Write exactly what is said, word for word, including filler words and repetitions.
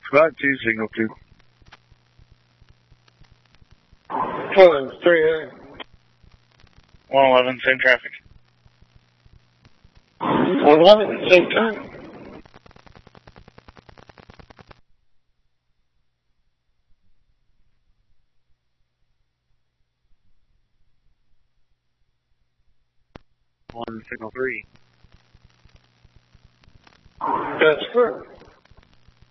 About two, signal two. Oh, three A. one eleven, same traffic. one eleven, same time. One, signal three. That's correct.